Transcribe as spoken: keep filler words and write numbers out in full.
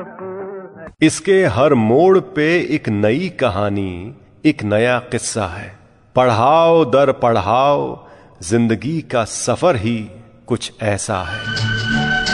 इसके हर मोड़ पे एक नई कहानी, एक नया किस्सा है। पढ़ाओ दर पढ़ाओ, जिंदगी का सफर ही कुछ ऐसा है।